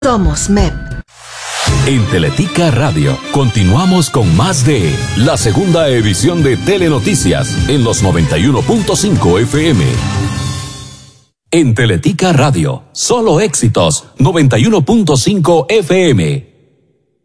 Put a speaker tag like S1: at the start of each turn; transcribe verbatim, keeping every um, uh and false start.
S1: Somos M E P.
S2: En Teletica Radio continuamos con más de la segunda edición de Telenoticias en los noventa y uno punto cinco F M. En Teletica Radio, solo éxitos noventa y uno punto cinco F M.